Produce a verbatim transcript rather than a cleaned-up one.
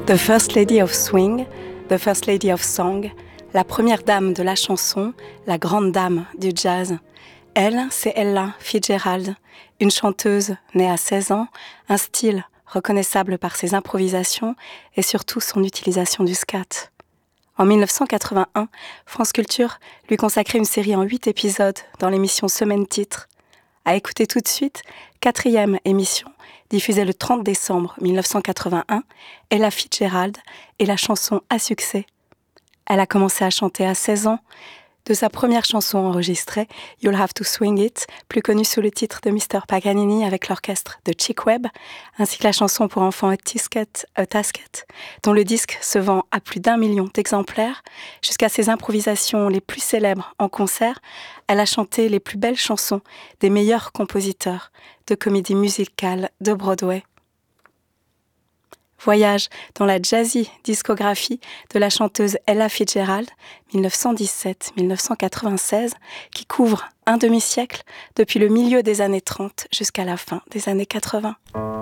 The First Lady of Swing, The First Lady of Song, la première dame de la chanson, la grande dame du jazz. Elle, c'est Ella Fitzgerald, une chanteuse née à seize ans, un style reconnaissable par ses improvisations et surtout son utilisation du scat. En dix-neuf cent quatre-vingt-un, France Culture lui consacrait une série en huit épisodes dans l'émission Semaine Titre. À écouter tout de suite, quatrième émission, diffusée le trente décembre mille neuf cent quatre-vingt-un, Ella Fitzgerald et la chanson à succès. Elle a commencé à chanter à seize ans. De sa première chanson enregistrée, You'll Have to Swing It, plus connue sous le titre de mister Paganini avec l'orchestre de Chick Webb, ainsi que la chanson pour enfants A Tisket, A Tasket, dont le disque se vend à plus d'un million d'exemplaires, jusqu'à ses improvisations les plus célèbres en concert, elle a chanté les plus belles chansons des meilleurs compositeurs de comédies musicales de Broadway. Voyage dans la jazzy discographie de la chanteuse Ella Fitzgerald, dix-neuf cent dix-sept à dix-neuf cent quatre-vingt-seize, qui couvre un demi-siècle depuis le milieu des années trente jusqu'à la fin des années quatre-vingts.